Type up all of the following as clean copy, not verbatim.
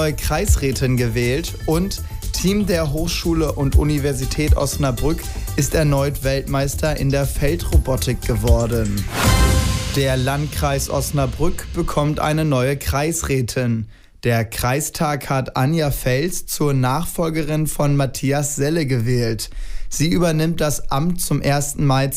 neue Kreisrätin gewählt und Team der Hochschule und Universität Osnabrück ist erneut Weltmeister in der Feldrobotik geworden. Der Landkreis Osnabrück bekommt eine neue Kreisrätin. Der Kreistag hat Anja Fels zur Nachfolgerin von Matthias Selle gewählt. Sie übernimmt das Amt zum 1. Mai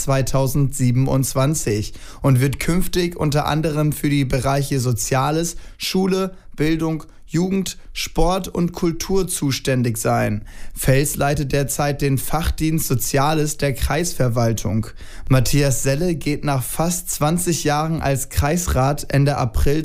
2027 und wird künftig unter anderem für die Bereiche Soziales, Schule, Bildung, Jugend, Sport und Kultur zuständig sein. Fels leitet derzeit den Fachdienst Soziales der Kreisverwaltung. Matthias Selle geht nach fast 20 Jahren als Kreisrat Ende April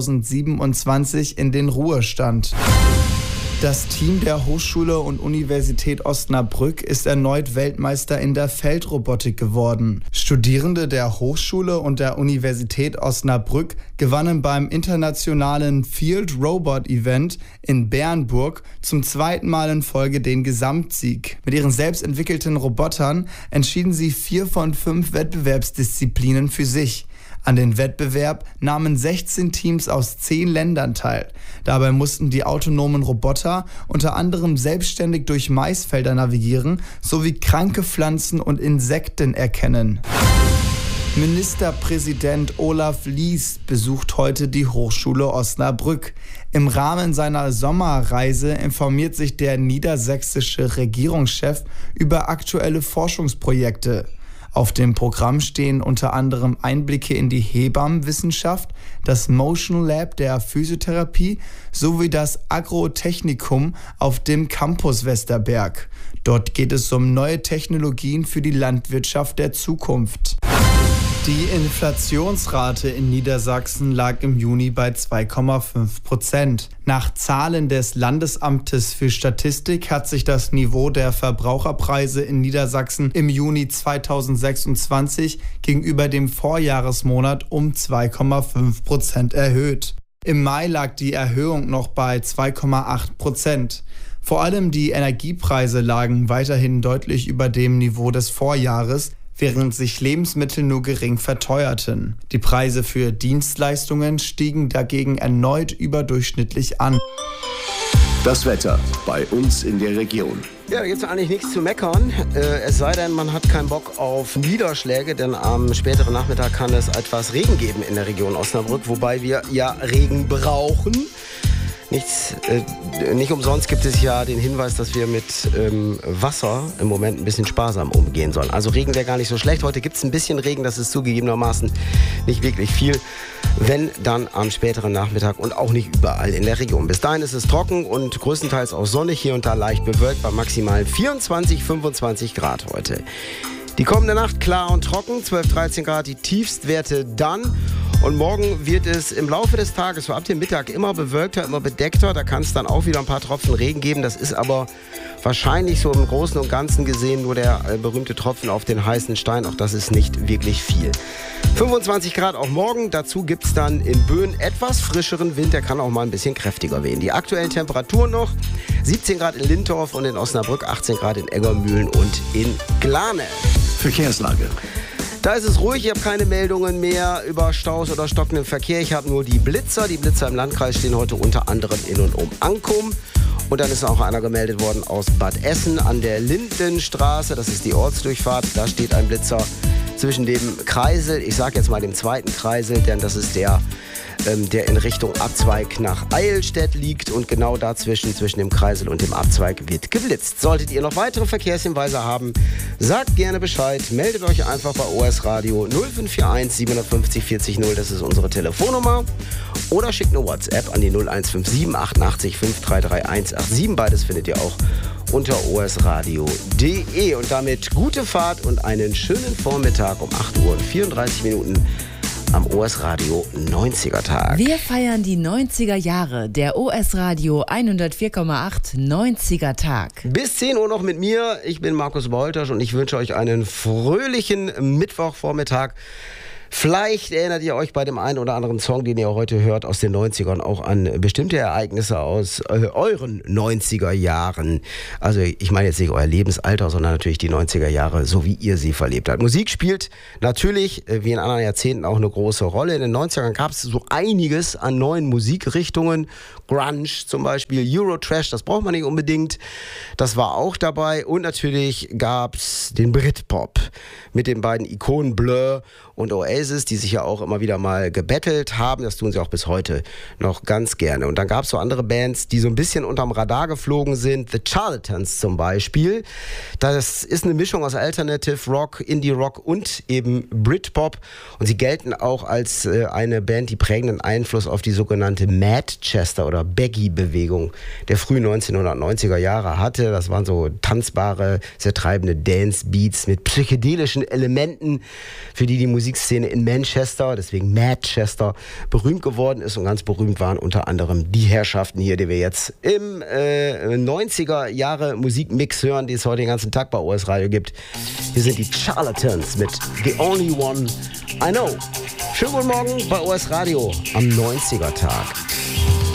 2027 in den Ruhestand. Das Team der Hochschule und Universität Osnabrück ist erneut Weltmeister in der Feldrobotik geworden. Studierende der Hochschule und der Universität Osnabrück gewannen beim internationalen Field Robot Event in Bernburg zum zweiten Mal in Folge den Gesamtsieg. Mit ihren selbst entwickelten Robotern entschieden sie 4 von 5 Wettbewerbsdisziplinen für sich. An den Wettbewerb nahmen 16 Teams aus 10 Ländern teil. Dabei mussten die autonomen Roboter unter anderem selbstständig durch Maisfelder navigieren sowie kranke Pflanzen und Insekten erkennen. Ministerpräsident Olaf Lies besucht heute die Hochschule Osnabrück. Im Rahmen seiner Sommerreise informiert sich der niedersächsische Regierungschef über aktuelle Forschungsprojekte. Auf dem Programm stehen unter anderem Einblicke in die Hebammenwissenschaft, das Motion Lab der Physiotherapie sowie das Agrotechnikum auf dem Campus Westerberg. Dort geht es um neue Technologien für die Landwirtschaft der Zukunft. Die Inflationsrate in Niedersachsen lag im Juni bei 2,5%. Nach Zahlen des Landesamtes für Statistik hat sich das Niveau der Verbraucherpreise in Niedersachsen im Juni 2026 gegenüber dem Vorjahresmonat um 2,5% erhöht. Im Mai lag die Erhöhung noch bei 2,8%. Vor allem die Energiepreise lagen weiterhin deutlich über dem Niveau des Vorjahres, während sich Lebensmittel nur gering verteuerten. Die Preise für Dienstleistungen stiegen dagegen erneut überdurchschnittlich an. Das Wetter bei uns in der Region. Ja, da gibt es eigentlich nichts zu meckern, es sei denn, man hat keinen Bock auf Niederschläge, denn am späteren Nachmittag kann es etwas Regen geben in der Region Osnabrück, wobei wir ja Regen brauchen. Nicht umsonst gibt es ja den Hinweis, dass wir mit Wasser im Moment ein bisschen sparsam umgehen sollen. Also Regen wäre gar nicht so schlecht. Heute gibt es ein bisschen Regen, das ist zugegebenermaßen nicht wirklich viel. Wenn, dann am späteren Nachmittag und auch nicht überall in der Region. Bis dahin ist es trocken und größtenteils auch sonnig, hier und da leicht bewölkt bei maximal 24, 25 Grad heute. Die kommende Nacht klar und trocken, 12, 13 Grad, die Tiefstwerte dann. Und morgen wird es im Laufe des Tages, so ab dem Mittag, immer bewölkter, immer bedeckter. Da kann es dann auch wieder ein paar Tropfen Regen geben. Das ist aber wahrscheinlich so im Großen und Ganzen gesehen nur der berühmte Tropfen auf den heißen Stein. Auch das ist nicht wirklich viel. 25 Grad auch morgen. Dazu gibt es dann in Böen etwas frischeren Wind. Der kann auch mal ein bisschen kräftiger wehen. Die aktuellen Temperaturen noch: 17 Grad in Lintorf und in Osnabrück, 18 Grad in Eggermühlen und in Glane. Verkehrslage. Da ist es ruhig, ich habe keine Meldungen mehr über Staus oder stockenden Verkehr. Ich habe nur die Blitzer. Die Blitzer im Landkreis stehen heute unter anderem in und um Ankum. Und dann ist auch einer gemeldet worden aus Bad Essen an der Lindenstraße. Das ist die Ortsdurchfahrt. Da steht ein Blitzer zwischen dem Kreisel, ich sage jetzt mal dem zweiten Kreisel, denn das ist der in Richtung Abzweig nach Eilstedt liegt, und genau dazwischen, zwischen dem Kreisel und dem Abzweig, wird geblitzt. Solltet ihr noch weitere Verkehrshinweise haben, sagt gerne Bescheid, meldet euch einfach bei OS Radio 0541 750 40 0, das ist unsere Telefonnummer, oder schickt eine WhatsApp an die 0157 88 533 187, beides findet ihr auch unter osradio.de. Und damit gute Fahrt und einen schönen Vormittag um 8 Uhr und 34 Minuten am OS Radio 90er Tag. Wir feiern die 90er Jahre, der OS Radio 104,8 90er Tag. Bis 10 Uhr noch mit mir. Ich bin Markus Wolters und ich wünsche euch einen fröhlichen Mittwochvormittag. Vielleicht erinnert ihr euch bei dem einen oder anderen Song, den ihr heute hört, aus den 90ern auch an bestimmte Ereignisse aus euren 90er Jahren. Also ich meine jetzt nicht euer Lebensalter, sondern natürlich die 90er Jahre, so wie ihr sie verlebt habt. Musik spielt natürlich, wie in anderen Jahrzehnten, auch eine große Rolle. In den 90ern gab es so einiges an neuen Musikrichtungen. Grunge zum Beispiel, Eurotrash, das braucht man nicht unbedingt. Das war auch dabei. Und natürlich gab es den Britpop mit den beiden Ikonen Blur und Oasis, die sich ja auch immer wieder mal gebettelt haben. Das tun sie auch bis heute noch ganz gerne. Und dann gab es so andere Bands, die so ein bisschen unterm Radar geflogen sind. The Charlatans zum Beispiel. Das ist eine Mischung aus Alternative Rock, Indie Rock und eben Britpop. Und sie gelten auch als eine Band, die prägenden Einfluss auf die sogenannte Manchester oder Baggy-Bewegung der frühen 1990er Jahre hatte. Das waren so tanzbare, sehr treibende Dance-Beats mit psychedelischen Elementen, für die Musikszene in Manchester, deswegen Manchester, berühmt geworden ist. Und ganz berühmt waren unter anderem die Herrschaften hier, die wir jetzt im 90er Jahre Musikmix hören, die es heute den ganzen Tag bei OS Radio gibt. Hier sind die Charlatans mit The Only One I Know. Schönen guten Morgen bei OS Radio am 90er Tag.